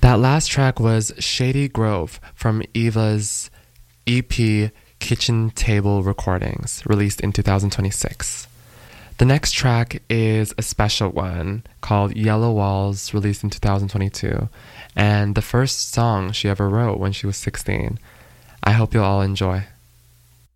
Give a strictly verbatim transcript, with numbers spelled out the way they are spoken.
That last track was Shady Grove from Eva's E P Kitchen Table Recordings, released in two thousand twenty-six. The next track is a special one called Yellow Walls, released in two thousand twenty-two, and the first song she ever wrote when she was sixteen. I hope you'll all enjoy.